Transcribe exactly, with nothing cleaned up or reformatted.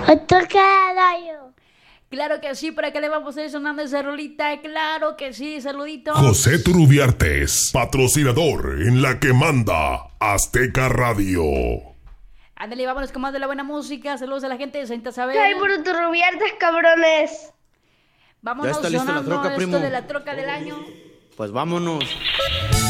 Azteca Radio. Claro que sí, ¿para qué le vamos a ir sonando esa rolita? Claro que sí, saludito. José Turubiartes, patrocinador en la que manda Azteca Radio. Ándale, vámonos con más de la buena música. Saludos a la gente de Santa Isabel. ¡Ay, por Turubiartes, cabrones! Vámonos ¿Ya está lista la sonando troca, esto primo? de la troca del año. Pues vámonos.